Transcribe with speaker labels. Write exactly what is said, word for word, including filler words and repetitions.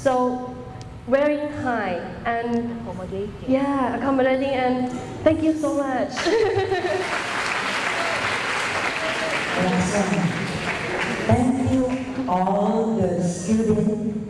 Speaker 1: So very kind and
Speaker 2: accommodating.
Speaker 1: Yeah, accommodating, and thank you so much.
Speaker 3: Awesome. Thank you all the students